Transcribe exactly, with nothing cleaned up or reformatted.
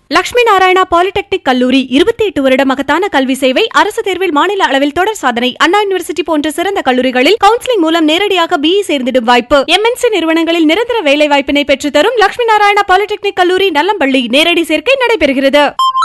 Lakshmi Narayana polytechnic கல்லூரி இருபத்தி எட்டு வருட மகத்தான கல்வி சேவை. அரசு தேர்வில் மாநில அளவில் தொடர் சாதனை. அண்ணா யூனிவர்சிட்டி போன்ற சிறந்த கல்லூரிகளில் கவுன்சிலிங் மூலம் நேரடியாக பிஇ சேர்ந்திடும் வாய்ப்பு. எம்என்சி நிறுவனங்களில் நிரந்தர வேலை வாய்ப்பினை பெற்றுத்தரும் லட்சுமி நாராயணா பாலிடெக்னிக் கல்லூரி நல்லம்பள்ளி. நேரடி சேர்க்கை நடைபெறுகிறது.